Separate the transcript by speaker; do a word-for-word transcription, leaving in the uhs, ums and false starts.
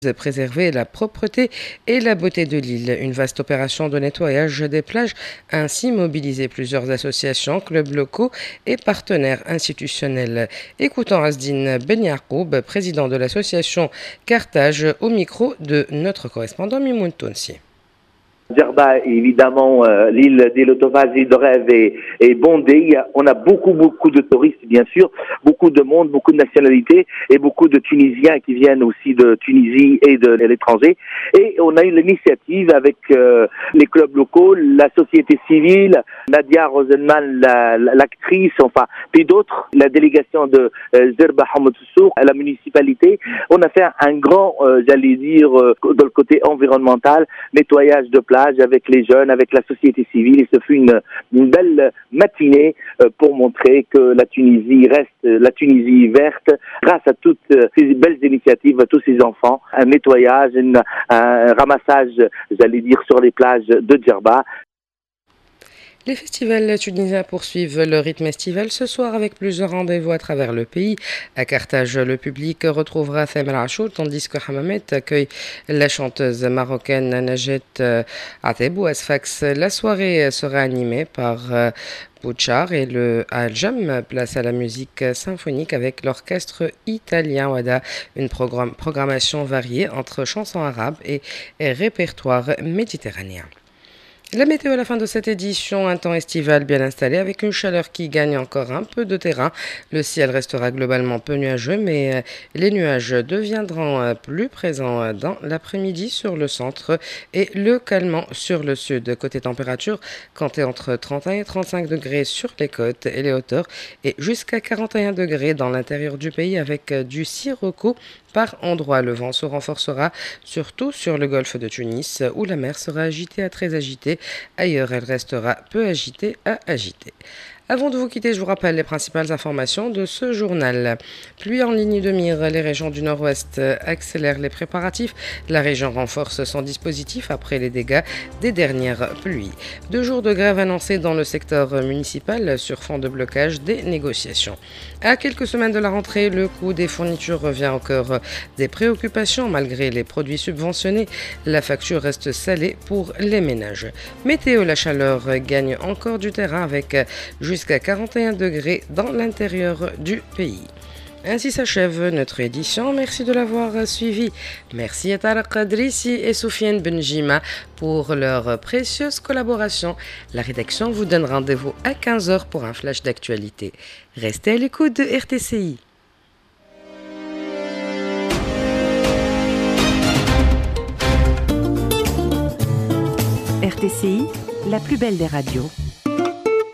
Speaker 1: préserver la propreté et la beauté de l'île. Une vaste opération de nettoyage des plages a ainsi mobilisé plusieurs associations, clubs locaux et partenaires institutionnels. Écoutons Asdine Ben Yarkoub, président de l'association Carthage, au micro de notre correspondant Mimoun Tounsi.
Speaker 2: Djerba, évidemment, euh, l'île des Lotofas, l'île de rêve est, est bondée. On a beaucoup, beaucoup de touristes, bien sûr, beaucoup de monde, beaucoup de nationalités et beaucoup de Tunisiens qui viennent aussi de Tunisie et de, de l'étranger. Et on a eu l'initiative avec euh, les clubs locaux, la société civile, Nadia Rosenman, la, la, l'actrice, enfin, puis d'autres, la délégation de euh, Zerba Hamoud Souk, la municipalité. On a fait un, un grand, euh, j'allais dire, euh, dans le côté environnemental, nettoyage de plage avec les jeunes, avec la société civile, et ce fut une, une belle matinée euh, pour montrer que la Tunisie reste la Tunisie verte grâce à toutes euh, ces belles initiatives, à tous ces enfants, un nettoyage, une, un ramassage, j'allais dire, sur les plages de Djerba.
Speaker 1: Les festivals tunisiens poursuivent le rythme estival ce soir avec plusieurs rendez-vous à travers le pays. À Carthage, le public retrouvera Thamer Achour, tandis que Hamamet accueille la chanteuse marocaine Najet Atebou Asfax. La soirée sera animée par Bouchar et le Al-Jam, place à la musique symphonique avec l'orchestre italien Wada, une programme, programmation variée entre chansons arabes et, et répertoire méditerranéen. La météo à la fin de cette édition, un temps estival bien installé avec une chaleur qui gagne encore un peu de terrain. Le ciel restera globalement peu nuageux, mais les nuages deviendront plus présents dans l'après-midi sur le centre et le calmant sur le sud. Côté température, comptez entre trente et un et trente-cinq degrés sur les côtes et les hauteurs et jusqu'à quarante et un degrés dans l'intérieur du pays avec du sirocco par endroits. Le vent se renforcera surtout sur le golfe de Tunis où la mer sera agitée à très agitée. Ailleurs, elle restera peu agitée à agitée. Avant de vous quitter, je vous rappelle les principales informations de ce journal. Pluie en ligne de mire, les régions du nord-ouest accélèrent les préparatifs. La région renforce son dispositif après les dégâts des dernières pluies. Deux jours de grève annoncés dans le secteur municipal sur fond de blocage des négociations. À quelques semaines de la rentrée, le coût des fournitures revient encore des préoccupations malgré les produits subventionnés. La facture reste salée pour les ménages. Météo, la chaleur gagne encore du terrain avec jusqu'à jusqu'à quarante et un degrés dans l'intérieur du pays. Ainsi s'achève notre édition. Merci de l'avoir suivi. Merci à Tarek Adrissi et Soufiane Benjima pour leur précieuse collaboration. La rédaction vous donne rendez-vous à quinze heures pour un flash d'actualité. Restez à l'écoute de R T C I.
Speaker 3: R T C I, la plus belle des radios.